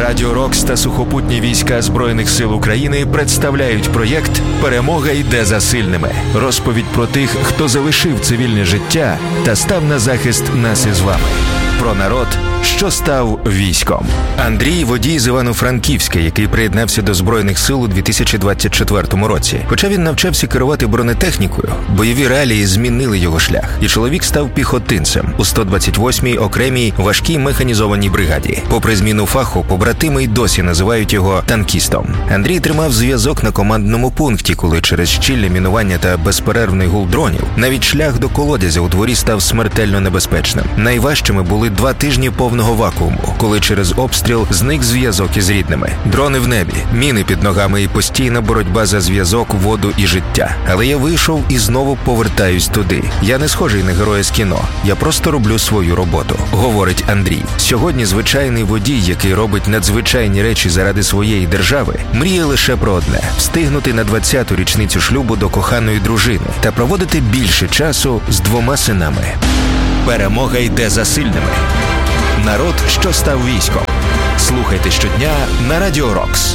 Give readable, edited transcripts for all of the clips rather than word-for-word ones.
Радіо Рокс та сухопутні війська Збройних сил України представляють проєкт «Перемога йде за сильними». Розповідь про тих, хто залишив цивільне життя та став на захист нас із вами. Про народ, що став військом. Андрій – водій з Івано-Франківська, який приєднався до Збройних сил у 2024 році. Хоча він навчався керувати бронетехнікою, бойові реалії змінили його шлях. І чоловік став піхотинцем у 128-й окремій важкій механізованій бригаді. Попри зміну фаху, побратими й досі називають його танкістом. Андрій тримав зв'язок на командному пункті, коли через щільне мінування та безперервний гул дронів навіть шлях до колодязя у дворі став смертельно небезпечним. Найважчими були 2 тижні повного вакууму, коли через обстріл зник зв'язок із рідними. Дрони в небі, міни під ногами і постійна боротьба за зв'язок, воду і життя. Але я вийшов і знову повертаюсь туди. Я не схожий на героя з кіно. Я просто роблю свою роботу, говорить Андрій. Сьогодні звичайний водій, який робить надзвичайні речі заради своєї держави, мріє лише про одне – встигнути на 20-ту річницю шлюбу до коханої дружини та проводити більше часу з 2 синами. Перемога йде за сильними. Народ, що став військом. Слухайте щодня на Радіо Рокс.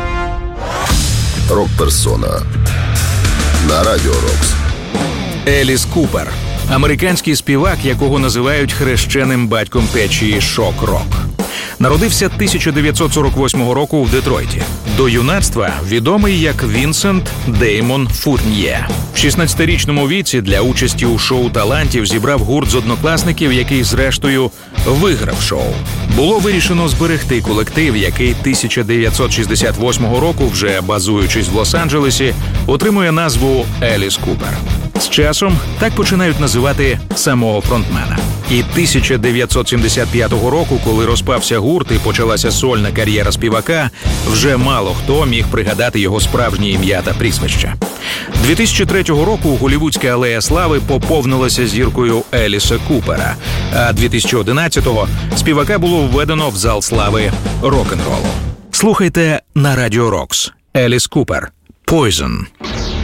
Рок-персона на Радіо Рокс. Еліс Купер – американський співак, якого називають хрещеним батьком течії шок-рок. Народився 1948 року в Детройті. До юнацтва відомий як Вінсент Деймон Фурньє. В 16-річному віці для участі у шоу талантів зібрав гурт з однокласників, який зрештою виграв шоу. Було вирішено зберегти колектив, який 1968 року, вже базуючись в Лос-Анджелесі, отримує назву Еліс Купер. З часом так починають називати самого фронтмена. І 1975 року, коли розпався гурт і почалася сольна кар'єра співака, вже мало хто міг пригадати його справжнє ім'я та прізвище. 2003 року голлівудська алея слави поповнилася зіркою Еліса Купера, а 2011-го співака було введено в зал слави рок-н-ролу. Слухайте на Радіо Рокс. Еліс Купер. Poison.